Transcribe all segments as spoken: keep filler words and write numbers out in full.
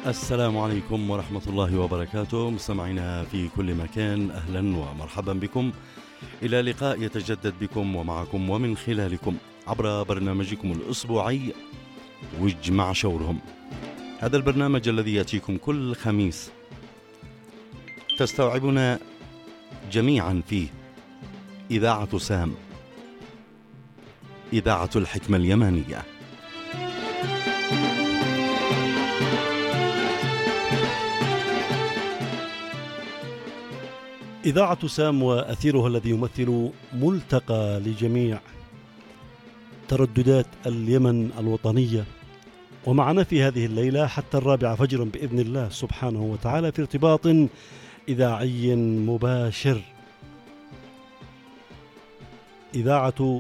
السلام عليكم ورحمة الله وبركاته. مستمعينا في كل مكان، أهلا ومرحبا بكم إلى لقاء يتجدد بكم ومعكم ومن خلالكم عبر برنامجكم الأسبوعي وج مع شورهم. هذا البرنامج الذي يأتيكم كل خميس تستوعبنا جميعا فيه إذاعة سام، إذاعة الحكمة اليمانية. إذاعة سام وأثيرها الذي يمثل ملتقى لجميع ترددات اليمن الوطنية، ومعنا في هذه الليلة حتى الرابعة فجرا بإذن الله سبحانه وتعالى في ارتباط إذاعي مباشر. إذاعة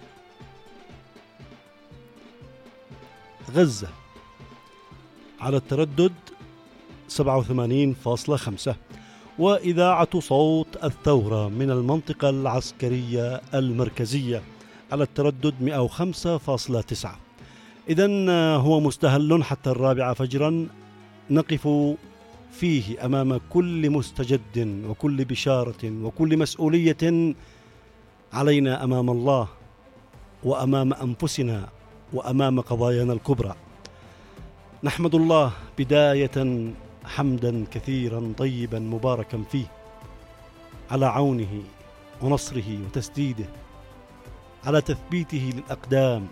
غزة على التردد سبعة وثمانين فاصلة خمسة، وإذاعة صوت الثورة من المنطقة العسكرية المركزية على التردد مئة وخمسة فاصلة تسعة. إذن هو مستهل حتى الرابعة فجرا نقف فيه أمام كل مستجد وكل بشارة وكل مسؤولية علينا أمام الله وأمام أنفسنا وأمام قضايانا الكبرى. نحمد الله بداية حمدا كثيرا طيبا مباركا فيه على عونه ونصره وتسديده، على تثبيته للأقدام،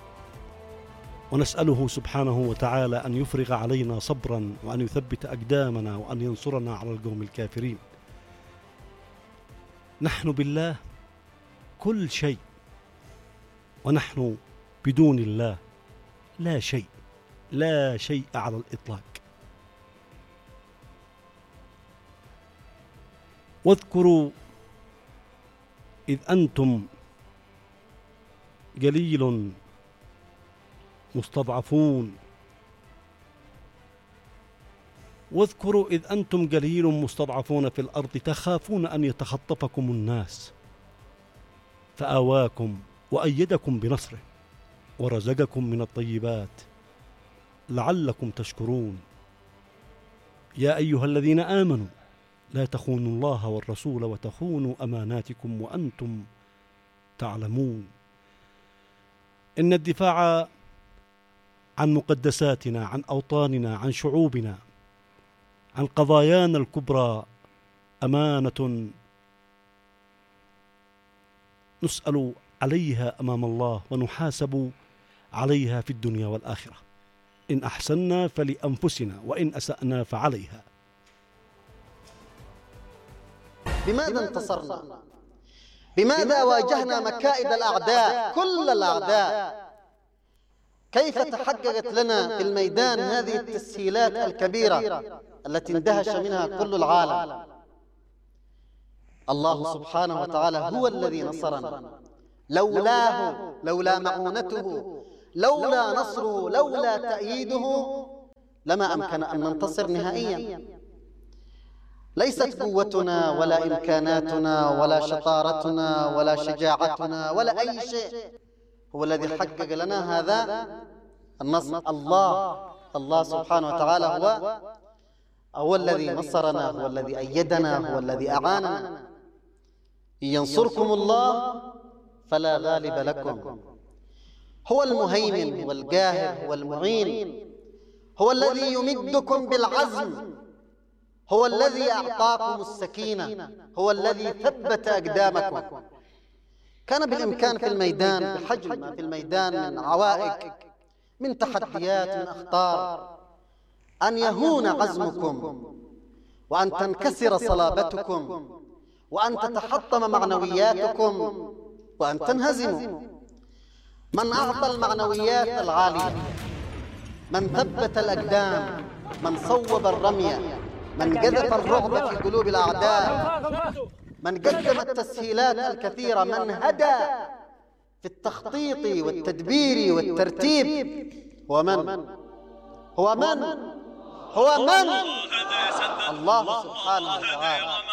ونسأله سبحانه وتعالى أن يفرغ علينا صبرا وأن يثبت أقدامنا وأن ينصرنا على القوم الكافرين. نحن بالله كل شيء، ونحن بدون الله لا شيء، لا شيء على الإطلاق. واذكروا إذ أنتم قليل مستضعفون واذكروا إذ أنتم قليل مستضعفون في الأرض تخافون أن يتخطفكم الناس فآواكم وأيدكم بنصره ورزقكم من الطيبات لعلكم تشكرون. يا أيها الذين آمنوا لا تخونوا الله والرسول وتخونوا أماناتكم وأنتم تعلمون. إن الدفاع عن مقدساتنا، عن أوطاننا، عن شعوبنا، عن قضايانا الكبرى أمانة نسأل عليها أمام الله ونحاسب عليها في الدنيا والآخرة. إن أحسننا فلأنفسنا وإن أسأنا فعليها. بماذا انتصرنا؟ بماذا واجهنا مكائد الأعداء كل الأعداء؟ كيف تحققت لنا في الميدان هذه التسهيلات الكبيرة التي اندهش منها كل العالم؟ الله سبحانه وتعالى هو الذي نصرنا، لولاه، لولا معونته، لولا نصره، لولا تأييده لما أمكن أن ننتصر نهائيا. ليست قوتنا ولا إمكاناتنا ولا شطارتنا ولا شجاعتنا ولا أي شيء هو الذي حقق لنا هذا النصر. الله الله سبحانه وتعالى هو هو الذي نصرنا، هو الذي أيدنا، هو الذي أعاننا. إن ينصركم الله فلا غالب لكم. هو المهيمن والقاهر والمعين، هو الذي يمدكم بالعزم، هو الذي أعطاكم السكينة، هو الذي ثبت أقدامكم. كان بالإمكان في الميدان بحجم ما في الميدان من عوائق، من تحديات، من أخطار، أن يهون عزمكم وأن تنكسر صلابتكم وأن تتحطم معنوياتكم وأن تنهزموا. من أعطى المعنويات العالية، من ثبت الأقدام، من صوب الرمية، من قذف الرعب في قلوب الأعداء، من قدم التسهيلات الكثيرة، من هدى في التخطيط والتدبير والترتيب، هو من؟ هو من؟ هو من؟ الله سبحانه وتعالى.